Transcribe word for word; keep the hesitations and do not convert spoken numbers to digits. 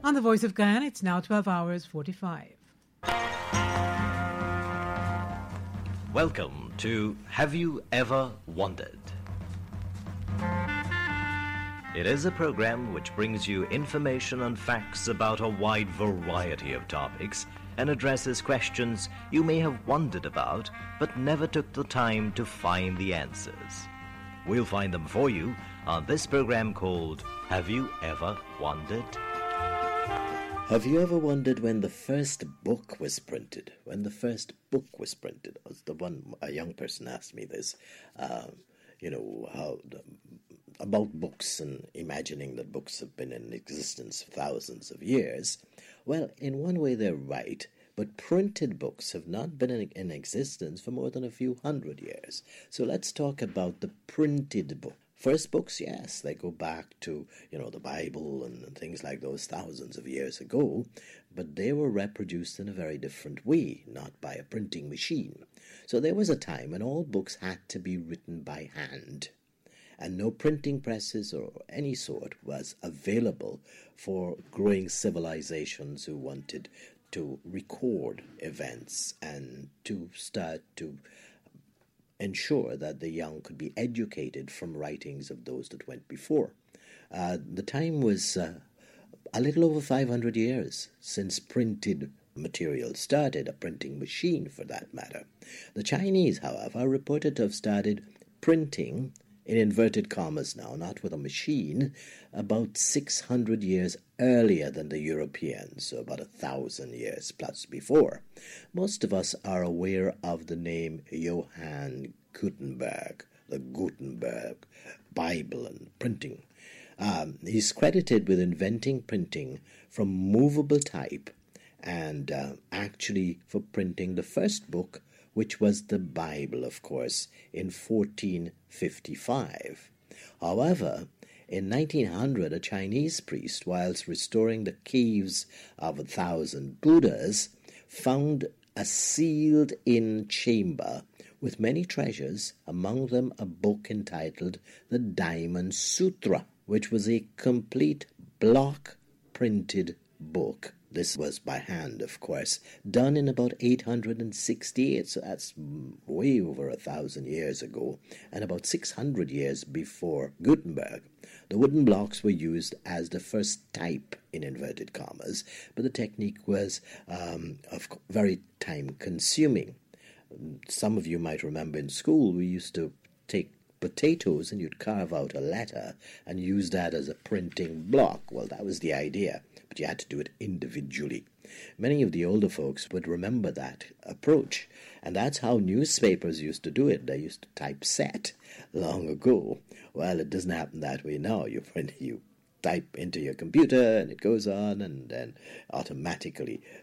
On the Voice of Guyana, it's now twelve hours forty-five. Welcome to Have You Ever Wondered? It is a program which brings you information and facts about a wide variety of topics and addresses questions you may have wondered about but never took the time to find the answers. We'll find them for you on this program called Have You Ever Wondered? Have you ever wondered when the first book was printed? When the first book was printed? Was the one a young person asked me this. Um, you know how the, about books and imagining that books have been in existence for thousands of years. Well, in one way they're right, but printed books have not been in, in existence for more than a few hundred years. So let's talk about the printed book. First books, yes, they go back to, you know, the Bible and, and things like those thousands of years ago, but they were reproduced in a very different way, not by a printing machine. So there was a time when all books had to be written by hand, and no printing presses or any sort was available for growing civilizations who wanted to record events and to start to ensure that the young could be educated from writings of those that went before. Uh, the time was uh, a little over five hundred years since printed material started, a printing machine for that matter. The Chinese, however, are reported to have started printing, in inverted commas now, not with a machine, about six hundred years earlier than the Europeans, so about a thousand years plus before. Most of us are aware of the name Johann Gutenberg, the Gutenberg Bible and printing. Um, he's credited with inventing printing from movable type and uh, actually for printing the first book, which was the Bible, of course, in fourteen fifty-five. However, in nineteen hundred, a Chinese priest, whilst restoring the caves of a thousand Buddhas, found a sealed-in chamber with many treasures, among them a book entitled The Diamond Sutra, which was a complete block-printed book. This was by hand, of course, done in about eight hundred sixty-eight, so that's way over a thousand years ago, and about six hundred years before Gutenberg. The wooden blocks were used as the first type, in inverted commas, but the technique was um, of very time-consuming. Some of you might remember in school we used to take potatoes and you'd carve out a letter and use that as a printing block. Well, that was the idea, but you had to do it individually. Many of the older folks would remember that approach, and that's how newspapers used to do it. They used to typeset long ago. Well, it doesn't happen that way now. You print, you type into your computer and it goes on and then automatically